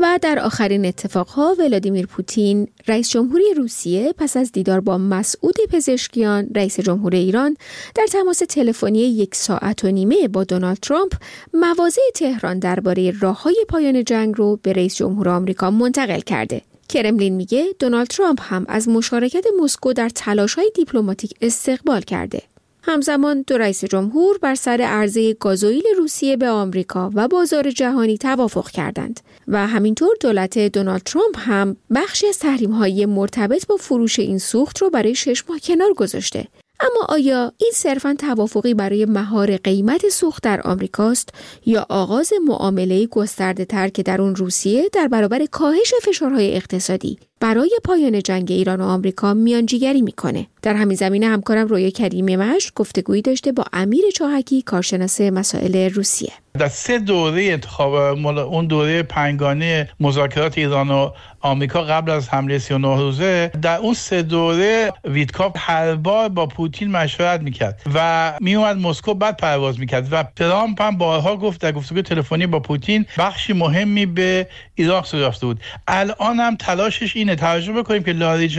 و در آخرین اتفاقها ولادیمیر پوتین رئیس جمهوری روسیه پس از دیدار با مسعود پزشکیان رئیس جمهور ایران در تماس تلفنی 1.5 ساعت با دونالد ترامپ مواضع تهران درباره راههای پایان جنگ رو به رئیس جمهور آمریکا منتقل کرده. کرملین میگه دونالد ترامپ هم از مشارکت مسکو در تلاش‌های دیپلماتیک استقبال کرده. همزمان دو رئیس جمهور بر سر عرضه گازوئیل روسیه به آمریکا و بازار جهانی توافق کردند و همینطور دولت دونالد ترامپ هم بخشی از تحریم‌های مرتبط با فروش این سوخت رو برای 6 ماه کنار گذاشته. اما آیا این صرفاً توافقی برای مهار قیمت سوخت در آمریکاست یا آغاز معامله گسترده‌تر که در اون روسیه در برابر کاهش فشارهای اقتصادی برای پایان جنگ ایران و آمریکا میانجیگری میکنه؟ در همین زمینه همکارم رویا کریمی مشت گفتگویی داشته با امیر چاهکی کارشناس مسائل روسیه. در 3 دوره انتخاب اون دوره پنجگانه مذاکرات ایران و آمریکا قبل از حمله 39 روزه، در اون 3 دوره ویتکاف هر بار با پوتین مشورت میکرد و میومد مسکو بعد پرواز میکرد و ترامپ هم بارها گفت در گفتگو تلفنی با پوتین بخشی مهمی به عراق سپرده بود. الان هم تلاشش اینه. توجه بکنیم که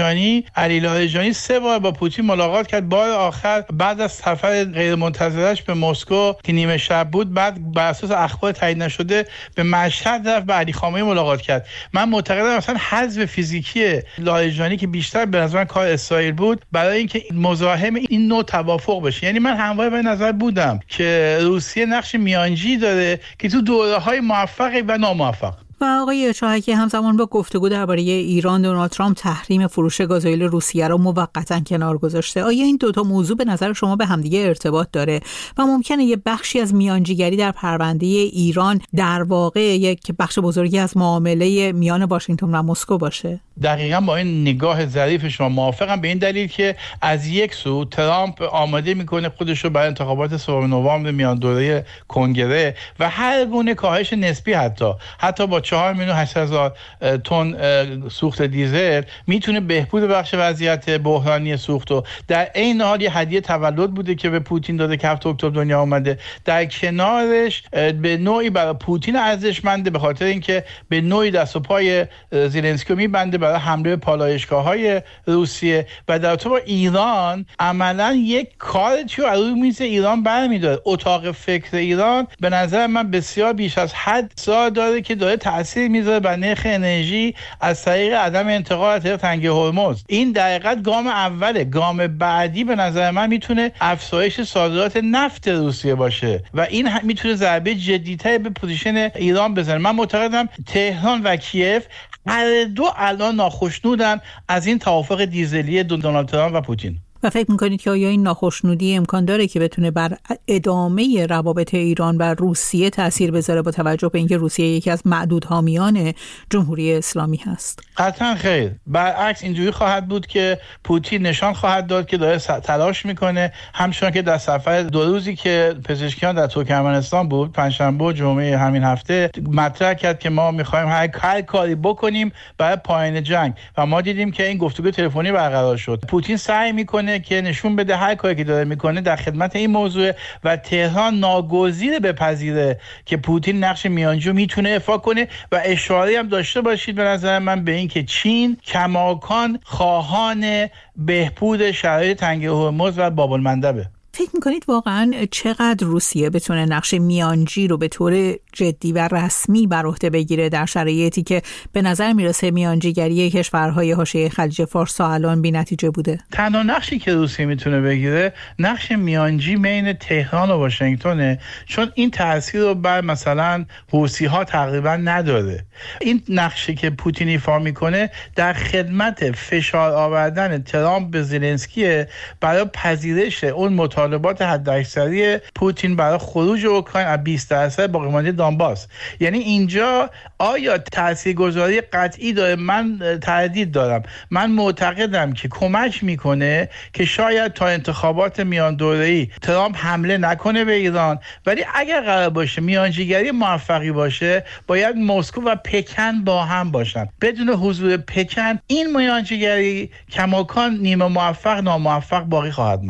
علی لاریجانی 3 بار با پوتین ملاقات کرد. بار آخر بعد از سفر غیرمنتظرش به مسکو که نیمه شب بود، بعد بر اساس اخبار تایید نشده به مشهد رفت، به علی خامنه‌ای ملاقات کرد. من معتقدم مثلا حذف فیزیکی لاریجانی که بیشتر به نظر من کار اسرائیل بود برای اینکه مزاحم این نوع توافق بشه. یعنی من همواره به نظر بودم که روسیه نقش میانجی داره که تو دوره‌های موفق و ناموفق. و آقای چاهکی همزمان با گفتگو درباره ایران، دونالد ترامپ تحریم فروش گازوئیل روسیه را موقتا کنار گذاشته. آیا این دوتا موضوع به نظر شما به همدیگه ارتباط داره و ممکنه یه بخشی از میانجیگری در پرونده ایران در واقع یک بخش بزرگی از معامله میان واشنگتن و مسکو باشه؟ دقیقاً با این نگاه ظریف شما موافقم، به این دلیل که از یک سو ترامپ آماده میکنه خودش رو برای انتخابات 3 نوامبر میان دوره کنگره و هر گونه کاهش نسبی حتی با 4,800,000 تن سوخت دیزل میتونه بهبود بخش وضعیت بحرانی سوخت رو. در این حال یه هدیه تولد بوده که به پوتین داده که 7 اکتبر دنیا اومده. در کنارش به نوعی برای پوتین ارزشمنده به خاطر اینکه به نوعی دست و پای زلنسکی میبنده برای حمله پالایشگاه‌های روسیه و در تو با ایران عملاً یک کارتی رو روی میز ایران برمی‌داره. اتاق فکر ایران به نظر من بسیار بیش از حد داره که داره تأثیر میذاره بر نرخ انرژی از طریق عدم انتقال از طریق تنگه هرمز. این دقیقاً گام اوله. گام بعدی به نظر من میتونه افزایش صادرات نفت روسیه باشه و این میتونه ضربه جدی‌تری به پوزیشن ایران بزنه. من معتقدم تهران و کیف هر دو الان ناخشنودن از این توافق دیزلی دونالد ترامپ و پوتین. و فکر میکنید که آیا این ناخشنودی امکان داره که بتونه بر ادامه روابط ایران و روسیه تأثیر بذاره با توجه به اینکه روسیه یکی از معدود حامیان جمهوری اسلامی هست؟ قطعا خیر. برعکس اینجوری خواهد بود که پوتین نشان خواهد داد که داره تلاش میکنه، همچنان که در سفر 2 روزی که پزشکیان در ترکمنستان بود، پنجشنبه و جمعه همین هفته، مطرح کرد که ما میخوایم هر کاری بکنیم برای پایان جنگ و ما دیدیم که این گفتگو تلفنی برقرار شد. پوتین سعی میکنه که نشون بده هر کاری که داره میکنه در خدمت این موضوع و تهران ناگزیر بپذیره که پوتین نقش میانجی میتونه ایفا کنه و اشاره هم داشته باشید به نظر من به این که چین کماکان خواهان بهبود شرایط تنگه هرمز و باب المندبه. فکر میکنید واقعا چقدر روسیه بتونه نقش میانجی رو به طور جدی و رسمی بر عهده بگیره در شرایطی که به نظر میرسه میانجیگری کشورهای حاشیه خلیج فارس الان بی نتیجه بوده؟ تنها نقشی که روسیه میتونه بگیره نقش میانجی بین تهران و واشنگتنه، چون این تاثیر رو بر مثلا حوثی‌ها تقریبا نداره. این نقشی که پوتین ایفا میکنه در خدمت فشار آوردن ترامپ به زلنسکی برای پذیرش اون مطالبات حداکثری پوتین برای خروج اوکراین از 20% باقی مانده دانباس. یعنی اینجا آیا تاثیرگذاری قطعی داره؟ من تردید دارم. من معتقدم که کمک میکنه که شاید تا انتخابات میان دوره‌ای ترامپ حمله نکنه به ایران، ولی اگر قرار باشه میانجیگری موفقی باشه باید مسکو و پکن با هم باشن. بدون حضور پکن این میانجیگری کماکان نیمه موفق ناموفق باقی خواهد ماند.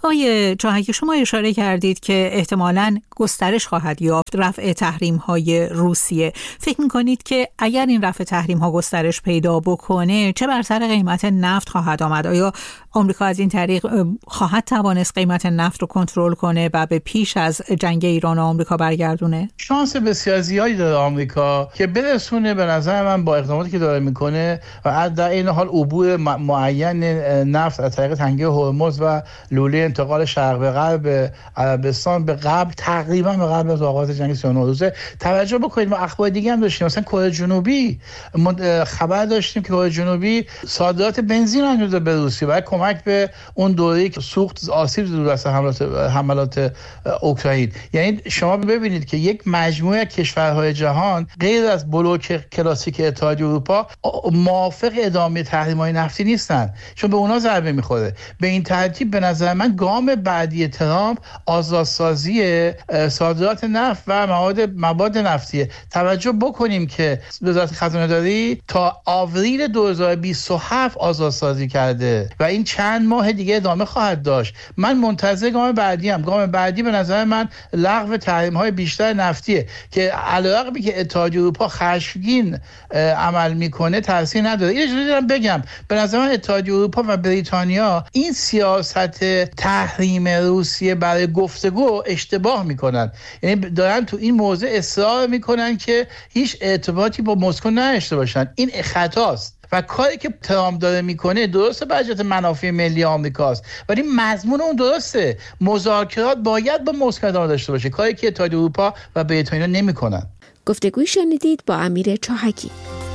آقای چاهکی، شما اشاره کردید که احتمالاً گسترش خواهد یافت رفع تحریم‌های روسیه. فکر می‌کنید که اگر این رفع تحریم‌ها گسترش پیدا بکنه چه بر سر قیمت نفت خواهد آمد؟ آیا آمریکا از این طریق خواهد توانست قیمت نفت رو کنترل کنه و به پیش از جنگ ایران و آمریکا برگردونه؟ شانس بسیار زیادی داره آمریکا که برسونه به نظر من با اقداماتی که داره میکنه و در این حال عبور معین نفت از طریق تنگه هرمز و لوله انتقال شرق به غرب عربستان به قبل، تقریبا به قبل از آغاز جنگ 39 روزه. توجه بکنید ما اخبار دیگه هم داشتیم، مثلا کره جنوبی خبر داشتیم که کره جنوبی صادرات بنزین انجام داد به روسیه برای کمک به اون دوره‌ای که سوخت آسیب زد از حملات اوکراین. یعنی شما ببینید که یک مجموعه کشورهای جهان غیر از بلوک کلاسیک اتحادیه اروپا موافق ادامه تحریم‌های نفتی نیستن، چون به اونا ضربه می‌خوره. به این ترتیب به نظر من گام بعدی ترامپ آزادسازی صادرات نفت و مواد نفتیه. توجه بکنیم که وزارت خزانه‌داری تا آوریل 2027 آزادسازی کرده و این چند ماه دیگه ادامه خواهد داشت. من منتظر گام بعدی ام. گام بعدی به نظر من لغو تحریم‌های بیشتر نفتیه که علیرغمی که اتحادیه اروپا خشمگین عمل میکنه تاثیر نداره. این اجازه دارم بگم به نظر من اتحادیه اروپا و بریتانیا این سیاست تحریم روسیه برای گفتگو اشتباه میکنن. یعنی دارن تو این موضوع اصرار میکنن که هیچ ارتباطی با مسکو نداشته باشن. این خطاست و کاری که ترامپ داره میکنه درسته به جهت منافع ملی آمریکاست، ولی مضمون اون درسته. مذاکرات باید با مسکو ادامه داشته باشه، کاری که اتحادیه اروپا و بریتانیا نمیکنن. گفتگوی شنیدید با امیر چاهکی.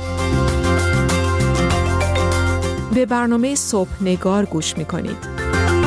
به برنامه صبح نگار گوش میکنید.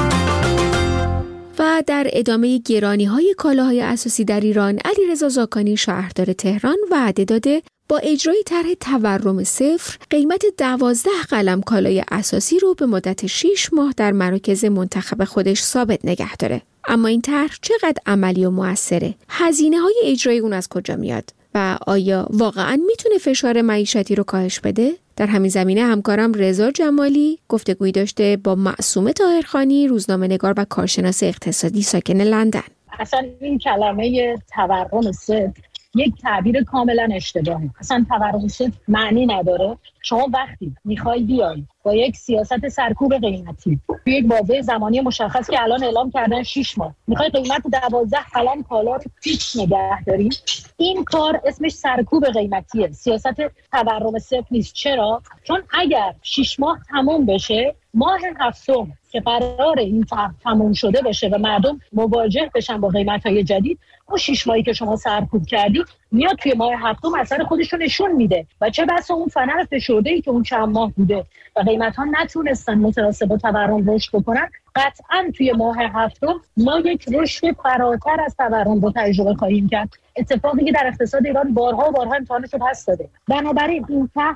و در ادامه گرانی‌های کالاهای اساسی در ایران، علیرضا زاکانی شهردار تهران وعده داده با اجرای طرح تورم صفر قیمت 12 قلم کالای اساسی رو به مدت 6 ماه در مراکز منتخب خودش ثابت نگه داره. اما این طرح چقدر عملی و مؤثره؟ هزینه‌های اجرای اون از کجا میاد؟ و آیا واقعاً میتونه فشار معیشتی رو کاهش بده؟ در همین زمینه همکارم رضا جمالی گفتگویی داشته با معصومه طاهرخانی، روزنامه‌نگار و کارشناس اقتصادی ساکن لندن. اصلا این کلمه تورم صفر یک تعبیر کاملا اشتباهه. اصلا تورم صفر معنی نداره. شما وقتی میخوای بیای با یک سیاست سرکوب قیمتی توی یک بازه زمانی مشخص که الان اعلام کردن 6 ماه میخوای قیمت 12 قلم کالا رو فیکس نگه داری، این کار اسمش سرکوب قیمتیه. سیاست تورم صفر نیست. چرا؟ چون اگر 6 ماه تموم بشه، ماه هفتم که قرار این تموم شده بشه و مردم مواجه بشن با قیمت‌های جدید، اون 6 ماهی که شما سرکوب کردی میاد توی ماه هفتم اثر خودش رو نشون میده و چه بسا اون فنر فشرده‌ای که اون چند ماه بوده و قیمت‌ها نتونستن متناسب با تورم رشد بکنن، قطعاً توی ماه هفتم ما یک رشد فراتر از تورم رو تجربه خواهیم کرد. اتفاقی که در اقتصاد ایران بارها و بارها امتحانش رو پس داده. بنابراین این طرح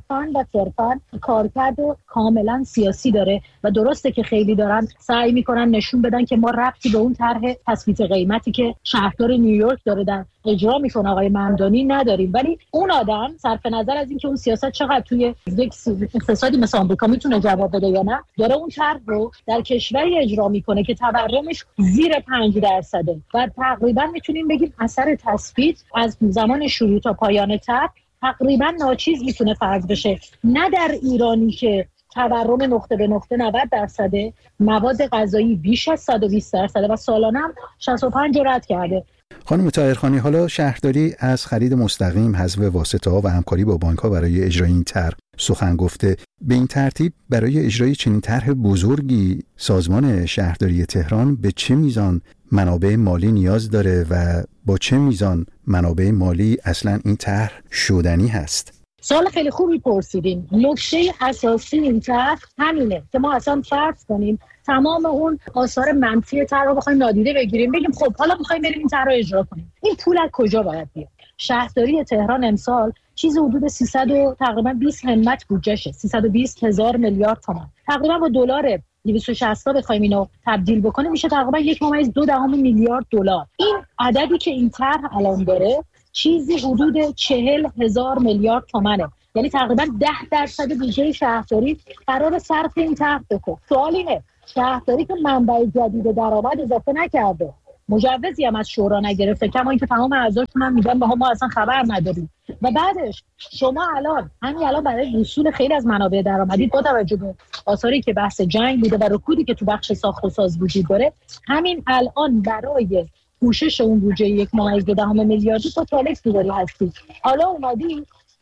صرفاً کارکرد کاملاً سیاسی داره و درسته که خیلی دارن سعی میکنن نشون بدن که ما ربطی به اون طرح تثبیت قیمتی که شهردار نیویورک داره در اجرا میکنه آقای ممدانی نداریم. ولی اون آدم صرف نظر از اینکه اون سیاست چقدر توی یک اقتصادی مثل آمریکا میتونه جواب بده یا نه، داره اون طرح رو در کشوری اجرا میکنه که تورمش زیر 5% و تقریبا میتونیم بگیم اثر تثبیت از زمان شروع تا پایان طرح تقریبا ناچیز میتونه فرض بشه. نه در ایرانی که تورم نقطه به نقطه 90%، مواد غذایی بیش از 120% و سالانه هم 65 رد کرده. خانم طاهرخانی، حالا شهرداری از خرید مستقیم، حذف واسطه‌ها و همکاری با بانک‌ها برای اجرای این طرح سخن گفته. به این ترتیب برای اجرای چنین طرح بزرگی سازمان شهرداری تهران به چه میزان منابع مالی نیاز داره و با چه میزان منابع مالی اصلا این طرح شدنی هست؟ سوال خیلی خوبی پرسیدین. نکته اساسی این طرح همینه که ما اصلا فرض کنیم تمام اون آثار منفی طرح رو بخوایم نادیده بگیریم، بگیم خب حالا می‌خوایم بریم این طرح رو اجرا کنیم. این پول از کجا باید بیاد؟ شهرداری تهران امسال چیز حدود 300 و تقریبا 20 همت بودجهشه، 320,000 میلیارد تومان. تقریبا با دلار 260 بخوایم اینو تبدیل بکنیم میشه تقریبا 1.2 میلیارد دلار. این عددی که این طرح الان داره چیزی حدود 40,000 میلیارد تومانه. یعنی تقریبا 10% بودجه شهرداری قرار صرف این طرح بکنه. سوال اینه شهرداری که منبع جدید درآمد اضافه نکرده، مجوزی هم از شورا نگرفته، کما اینکه تمام اعضاشون هم میگن ما اصلا خبر نداریم. و بعدش شما همین الان برای وصول خیلی از منابع درآمدی با توجه به آثاری که بحث جنگ بوده و رکودی که تو بخش ساخت و ساز وجود داره، همین الان برای پوشش اون بودجه 1.2 میلیاردی با تالکس داری هستی، حالا اومدی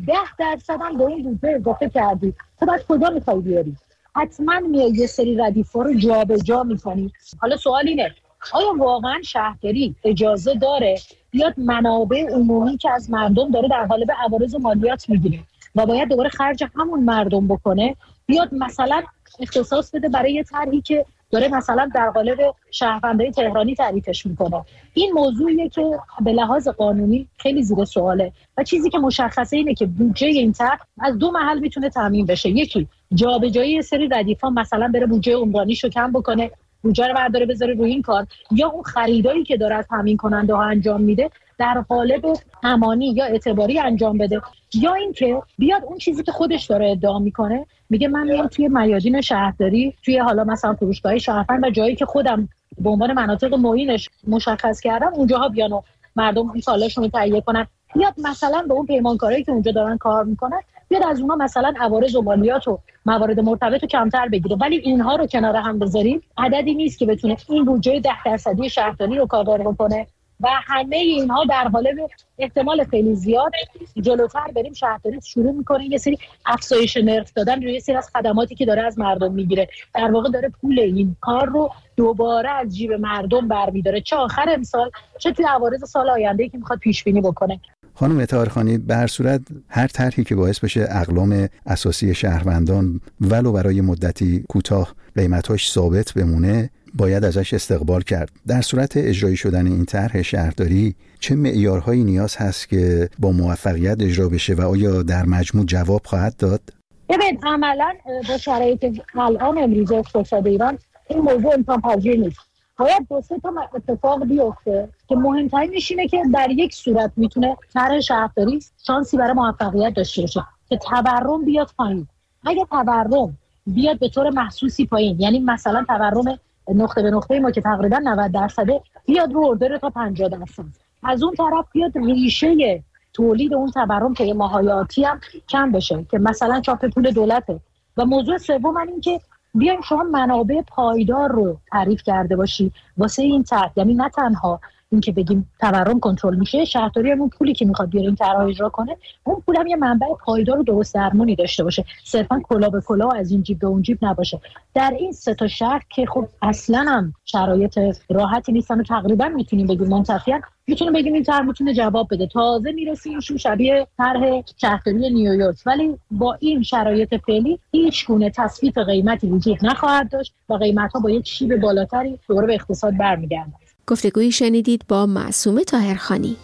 10% هم به اون بودجه اضافه کردی. تو بعد کجا میخوای بیاری؟ حتما میای یه سری ردیف‌ها رو جابجا می‌کنی. حالا سوال اینه آیا واقعا شهرداری اجازه داره بیاد منابع عمومی که از مردم داره در قالب عوارض و مالیات میگیره و باید دوباره خرج همون مردم بکنه، بیاد مثلا اختصاص بده برای یه طرحی که داره مثلا در قالب شهروندای تهرانی تعریفش میکنه؟ این موضوعیه که به لحاظ قانونی خیلی زیر سواله و چیزی که مشخصه اینه که بودجه این طرح از دو محل میتونه تامین بشه. یکی جابجایی یه سری ردیفا، مثلا بره بودجه عمرانیشو کم بکنه، بودجه رو برداره بذاره روی این کار، یا اون خریدایی که داره از تامین کننده ها انجام میده در قالب امانی یا اعتباری انجام بده، یا اینکه بیاد اون چیزی که خودش داره ادعا میکنه، میگه من میام توی میادین شهرداری، توی حالا مثلا فروشگاه شهروند و جایی که خودم به عنوان مناطق معینش مشخص کردم اونجاها بیان و مردم این سالاشون رو تهیه کنن، بیاد مثلا به اون پیمانکارایی که اونجا دارن کار میکنن بیاد از اونها مثلا عوارض و مالیات و موارد مرتبط رو کمتر بگیره. ولی اینها رو کنار هم بذاریم عددی نیست که بتونه این بودجه 10% شهرداری رو کاور بکنه و همه اینها در قالب احتمال خیلی زیاد جلوتر بریم شهرداری شروع میکنه یه سری افزایش نرخ دادن روی یه سری از خدماتی که داره از مردم میگیره، در واقع داره پول این کار رو دوباره از جیب مردم برمی‌داره، چه آخر امسال چه توی عوارض سال آینده که میخواد پیش بینی بکنه. خانم طاهرخانی، به هر صورت هر طرحی که باعث بشه اقلام اساسی شهروندان ولو برای مدتی کوتاه قیمتاش ثابت بمونه باید ازش استقبال کرد. در صورت اجرایی شدن این طرح شهرداری چه معیارهایی نیاز هست که با موفقیت اجرا بشه و آیا در مجموع جواب خواهد داد؟ ببین عملاً با شرایط الان امروز اقتصاد ایران این موضوع امکان پذیر نیست. باید 2-3 تا اتفاق بیفته که مهمترینش اینه که در یک صورت میتونه طرح شهرداری شانسی برای موفقیت داشته باشه که تورم بیاد پایین. اگه تورم بیاد به طور محسوسی پایین، یعنی مثلا تورم نقطه به نقطه ما که تقریبا 90% بیاد رو اردر تا 50%، از اون طرف بیاد ریشه تولید اون تورم که ماهیاتی هم کم بشه که مثلا چاپ پول دولته. و موضوع سوم این که بیایم شما منابع پایدار رو تعریف کرده باشی واسه این طرح، یعنی نه تنها این که بگیم تورم کنترل میشه، شهرداری همون پولی که میخواد بیاره این طرح اجرا کنه اون پول هم یه منبع پایدار و درست درمانی داشته باشه، صرفا کلا به کلا از این جیب به اون جیب نباشه. در این 3 تا شهر که خب اصلا هم شرایط راحتی نیستن و تقریبا میتونیم بگیم منتفیان، میتونیم بگیم این طرح میتونه جواب بده. تازه میرسیم شبیه طرح شهرداری نیویورک، ولی با این شرایط فعلی هیچ گونه تثبیت قیمتی وجود نخواهد داشت و قیمت‌ها با یک شیب بالاتری دوباره به اقتصاد برمیگردن. گفتگویی شنیدید با معصومه طاهرخانی.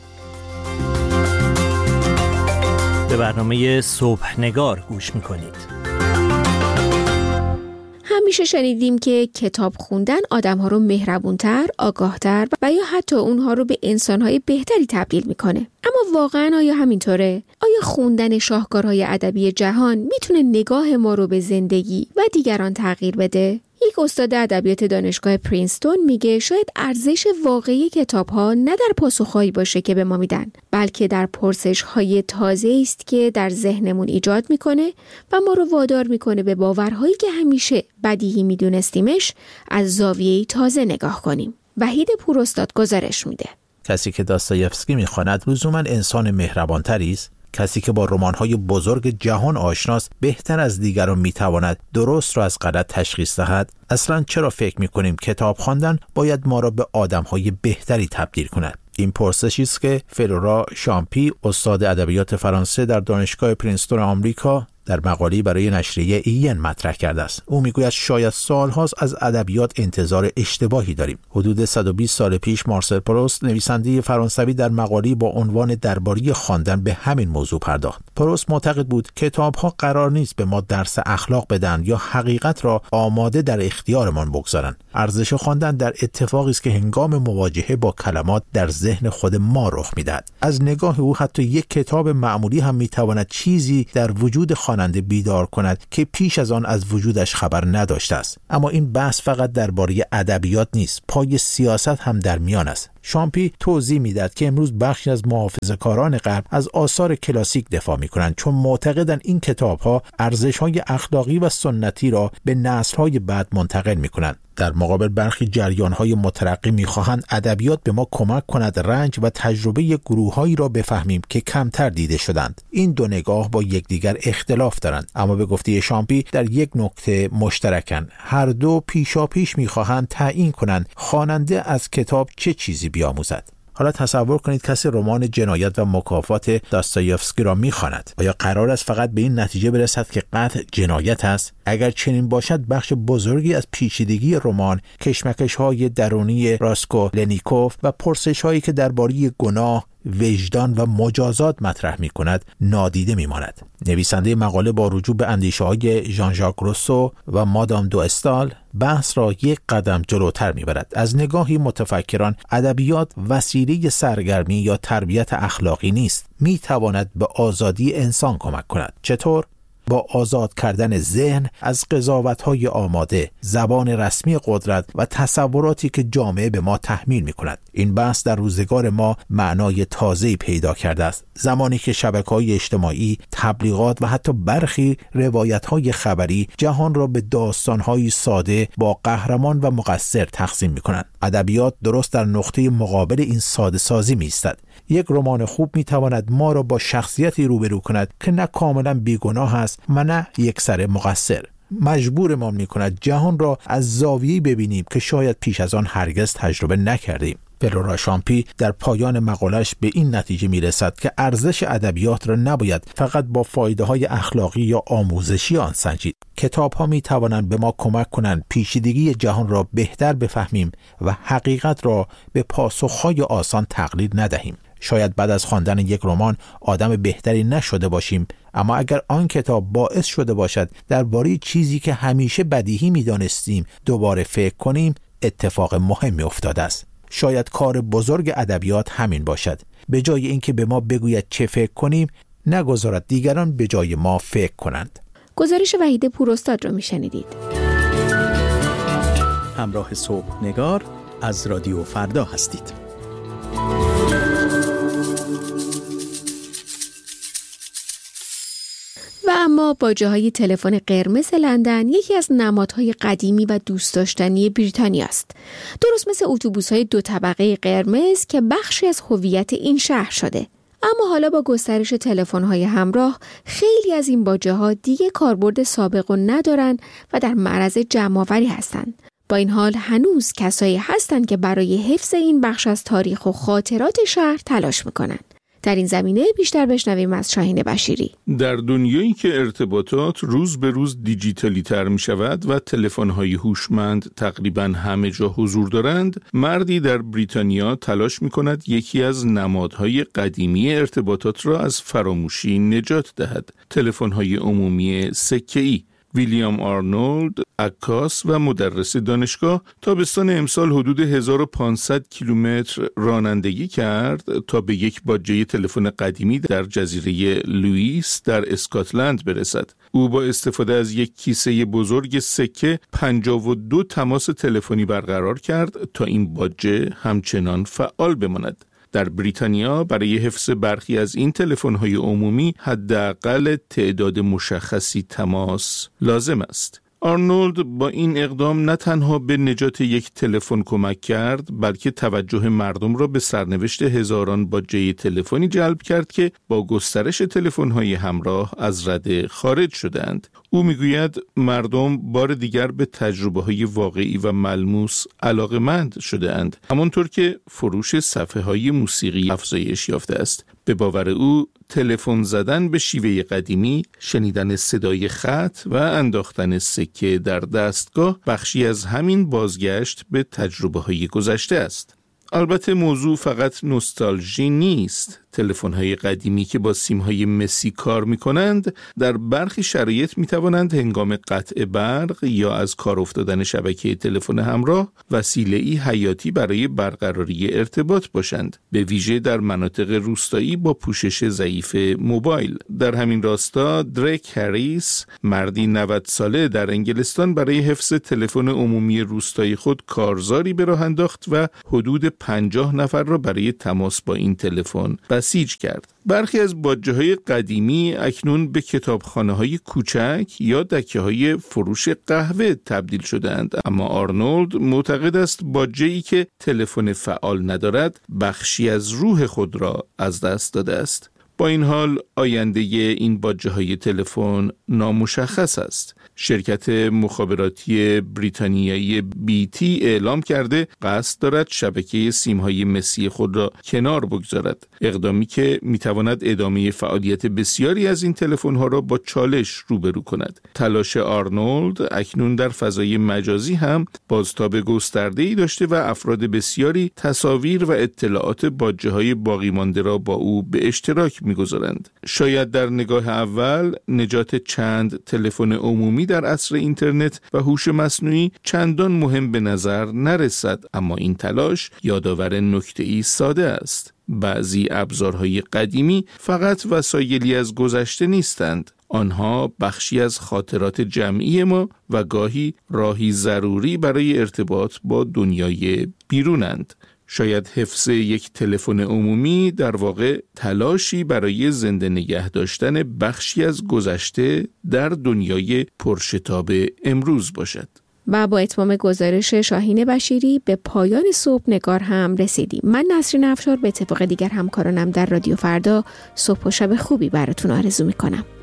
به برنامه صبحنگار گوش میکنید. همیشه شنیدیم که کتاب خوندن آدم‌ها رو مهربون‌تر، آگاه‌تر و یا حتی اونها رو به انسان‌های بهتری تبدیل میکنه. اما واقعاً آیا همینطوره؟ آیا خوندن شاهکارهای ادبی جهان میتونه نگاه ما رو به زندگی و دیگران تغییر بده؟ یک استاد ادبیات دانشگاه پرینستون میگه شاید ارزش واقعی کتاب‌ها نه در پاسخهایی باشه که به ما میدن، بلکه در پرسش‌های تازه‌ای است که در ذهنمون ایجاد میکنه و ما رو وادار میکنه به باورهایی که همیشه بدیهی میدونستیمش از زاویه‌ای تازه نگاه کنیم. وحید پوراستاد گزارش میده. کسی که داستایفسکی میخواند لزوماً انسان مهربانتری است. کسی که با رمان‌های بزرگ جهان آشناست بهتر از دیگران میتواند درست را از غلط تشخیص دهد. اصلاً چرا فکر میکنیم کتاب خواندن باید ما را به آدم‌های بهتری تبدیل کند؟ این پرسشی است که فلورا شامپی، استاد ادبیات فرانسه در دانشگاه پرینستون آمریکا، در مقاله‌ای برای نشریه این مطرح کرده است. او میگوید شاید سال‌هاست از ادبیات انتظار اشتباهی داریم. حدود 120 سال پیش مارسل پروست، نویسنده فرانسوی، در مقاله‌ای با عنوان درباره خواندن به همین موضوع پرداخت. پروست معتقد بود کتاب‌ها قرار نیست به ما درس اخلاق بدن یا حقیقت را آماده در اختیارمان بگذارن. ارزش خواندن در اتفاقی است که هنگام مواجهه با کلمات در ذهن خود ما رخ می‌دهد. از نگاه او حتی یک کتاب معمولی هم می‌تواند چیزی در وجود خواننده بیدار کند که پیش از آن از وجودش خبر نداشته است. اما این بحث فقط درباره ادبیات نیست، پای سیاست هم در میان است. شامپی توضیح میداد که امروز بخشی از محافظه‌کاران غرب از آثار کلاسیک دفاع میکنند چون معتقدند این کتاب‌ها ارزش‌های اخلاقی و سنتی را به نسل‌های بعد منتقل میکنند. در مقابل برخی جریان‌های مترقی می‌خواهند ادبیات به ما کمک کند رنج و تجربه گروه‌هایی را بفهمیم که کمتر دیده شدند. این دو نگاه با یکدیگر اختلاف دارند، اما به گفته شامپی در یک نکته مشترکند. هر دو پیشاپیش می‌خواهند تعیین کنند خواننده از کتاب چه چیزی بیاموزد. حالا تصور کنید کسی رمان جنایت و مکافات داستایوفسکی را می‌خواند. آیا قرار است فقط به این نتیجه برسد که قتل جنایت است؟ اگر چنین باشد بخش بزرگی از پیچیدگی رمان، کشمکش‌های درونی راسکولنیکوف و پرسش‌هایی که درباره گناه، وجدان و مجازات مطرح می‌کند نادیده می‌ماند. نویسنده مقاله با رجوع به اندیشه‌های ژان ژاک روسو و مادام دو استال بحث را یک قدم جلوتر می‌برد. از نگاهی متفکران ادبیات وسیله سرگرمی یا تربیت اخلاقی نیست، می‌تواند به آزادی انسان کمک کند. چطور؟ با آزاد کردن ذهن از قضاوت‌های آماده، زبان رسمی قدرت و تصوراتی که جامعه به ما تحمیل می‌کند. این بحث در روزگار ما معنای تازه‌ای پیدا کرده است. زمانی که شبکه‌های اجتماعی، تبلیغات و حتی برخی روایت‌های خبری جهان را به داستان‌های ساده با قهرمان و مقصر تقسیم می‌کنند. ادبیات درست در نقطه مقابل این ساده‌سازی می‌ایستد. یک رمان خوب می‌تواند ما را با شخصیتی روبرو کند که نه کاملا بیگناه است و نه یکسره مقصر. مجبورمان می‌کند جهان را از زاویه‌ای ببینیم که شاید پیش از آن هرگز تجربه نکردیم. فلورا شامپی در پایان مقالش به این نتیجه می‌رسد که ارزش ادبیات را نباید فقط با فایده‌های اخلاقی یا آموزشی آن سنجید. کتاب‌ها می‌توانند به ما کمک کنند پیچیدگی جهان را بهتر بفهمیم و حقیقت را به پاسخ‌های آسان تقلید ندهیم. شاید بعد از خواندن یک رمان آدم بهتری نشده باشیم، اما اگر آن کتاب باعث شده باشد درباره چیزی که همیشه بدیهی می‌دانستیم دوباره فکر کنیم، اتفاق مهمی افتاده است. شاید کار بزرگ ادبیات همین باشد. به جای اینکه به ما بگوید چه فکر کنیم، نگذارد دیگران به جای ما فکر کنند. گزارش وحید پوراستاد را میشنیدید. همراه صبح نگار از رادیو فردا هستید. و اما باجه‌های تلفن قرمز لندن یکی از نمادهای قدیمی و دوست داشتنی بریتانیا است. درست مثل اتوبوس‌های دو طبقه قرمز که بخشی از هویت این شهر شده. اما حالا با گسترش تلفن‌های همراه خیلی از این باجه‌ها دیگه کاربرد سابق رو ندارن و در معرض جمع‌آوری هستن. با این حال هنوز کسایی هستن که برای حفظ این بخش از تاریخ و خاطرات شهر تلاش میکنن. در این زمینه بیشتر بشنویم از شاهین بشیری. در دنیایی که ارتباطات روز به روز دیجیتالی تر می شود و تلفن‌های هوشمند تقریباً همه جا حضور دارند، مردی در بریتانیا تلاش می کند یکی از نمادهای قدیمی ارتباطات را از فراموشی نجات دهد: تلفن‌های عمومی سکه‌ای. ویلیام آرنولد، عکاس و مدرس دانشگاه، تابستان امسال حدود 1500 کیلومتر رانندگی کرد تا به یک باجه تلفن قدیمی در جزیره لوئیس در اسکاتلند برسد. او با استفاده از یک کیسه بزرگ سکه 52 تماس تلفنی برقرار کرد تا این باجه همچنان فعال بماند. در بریتانیا برای حفظ برخی از این تلفن‌های عمومی حداقل تعداد مشخصی تماس لازم است. آرنولد با این اقدام نه تنها به نجات یک تلفن کمک کرد، بلکه توجه مردم را به سرنوشت هزاران باجه تلفنی جلب کرد که با گسترش تلفن‌های همراه از رده خارج شدند. او میگوید مردم بار دیگر به تجربه‌های واقعی و ملموس علاقه‌مند شده‌اند، همانطور که فروش صفحه‌های موسیقی افزایش یافته است. به باور او تلفن زدن به شیوه قدیمی، شنیدن صدای خط و انداختن سکه در دستگاه بخشی از همین بازگشت به تجربه‌های گذشته است. البته موضوع فقط نوستالژی نیست. تلفن‌های قدیمی که با سیم‌های مسی کار می‌کنند در برخی شرایط می‌توانند هنگام قطع برق یا از کار افتادن شبکه تلفن همراه وسیله‌ای حیاتی برای برقراری ارتباط باشند، به ویژه در مناطق روستایی با پوشش ضعیف موبایل. در همین راستا دریک هریس، مردی 90 ساله در انگلستان، برای حفظ تلفن عمومی روستایی خود کارزاری به راه انداخت و حدود 50 نفر را برای تماس با این تلفن بسیج کرد. برخی از باجه‌های قدیمی اکنون به کتابخانه‌های کوچک یا دکه‌های فروش قهوه تبدیل شده‌اند، اما آرنولد معتقد است باجه‌ای که تلفن فعال ندارد بخشی از روح خود را از دست داده است. با این حال آینده این باجه‌های تلفن نامشخص است. شرکت مخابراتی بریتانیایی BT اعلام کرده قصد دارد شبکه سیم‌های مسی خود را کنار بگذارد، اقدامی که می‌تواند ادامه فعالیت بسیاری از این تلفن‌ها را با چالش روبرو کند. تلاش آرنولد اکنون در فضای مجازی هم بازتاب گسترده‌ای داشته و افراد بسیاری تصاویر و اطلاعات باجه‌های باقی مانده را با او به اشتراک می‌گذارند. شاید در نگاه اول نجات چند تلفن عمومی در عصر اینترنت و هوش مصنوعی چندان مهم به نظر نرسد، اما این تلاش یادآور نکته‌ای ساده است. بعضی ابزارهای قدیمی فقط وسایلی از گذشته نیستند. آنها بخشی از خاطرات جمعی ما و گاهی راهی ضروری برای ارتباط با دنیای بیرونند. شاید حفظ یک تلفن عمومی در واقع تلاشی برای زنده نگه داشتن بخشی از گذشته در دنیای پرشتاب امروز باشد. و با اتمام گزارش شاهین بشیری به پایان صبح نگار هم رسیدیم. من نسرین افشار به اتفاق دیگر همکارانم در رادیو فردا صبح و شب خوبی براتون آرزو میکنم.